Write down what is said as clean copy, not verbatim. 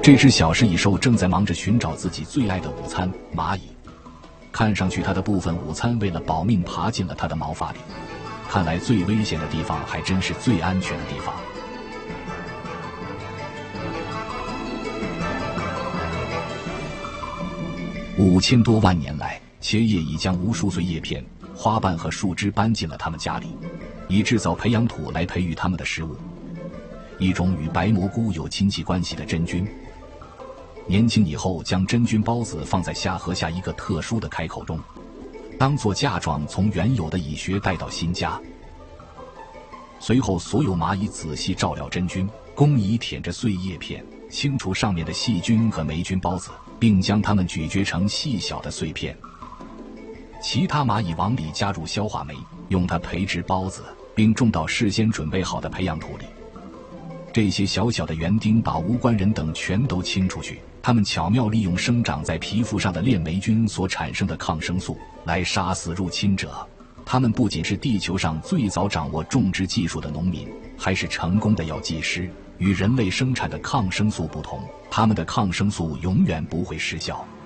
这只小食蚁兽正在忙着寻找自己最爱的午餐——蚂蚁。看上去它的部分午餐为了保命爬进了它的毛发里。看来最危险的地方还真是最安全的地方。5000多万年来，茄叶已将无数碎叶片、花瓣和树枝搬进了他们家里，以制造培养土来培育他们的食物。一种与白蘑菇有亲戚关系的真菌，年轻以后将真菌孢子放在下颌下一个特殊的开口中，当作嫁妆从原有的蚁穴带到新家。随后所有蚂蚁仔细照料真菌，工蚁舔着碎叶片清除上面的细菌和霉菌孢子，并将它们咀嚼成细小的碎片。其他蚂蚁往里加入消化酶，用它培植孢子，并种到事先准备好的培养土里。这些小小的园丁把无关人等全都清出去，他们巧妙利用生长在皮肤上的链霉菌所产生的抗生素来杀死入侵者。他们不仅是地球上最早掌握种植技术的农民，还是成功的药剂师。与人类生产的抗生素不同，他们的抗生素永远不会失效。